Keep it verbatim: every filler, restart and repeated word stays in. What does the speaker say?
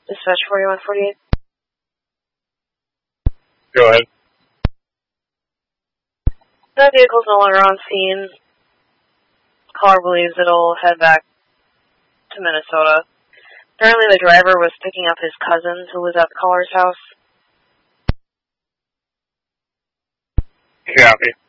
Dispatch forty-one forty-eight. Go ahead. The vehicle's no longer on scene. Caller believes it'll head back to Minnesota. Apparently the driver was picking up his cousin who was at the caller's house. Copy.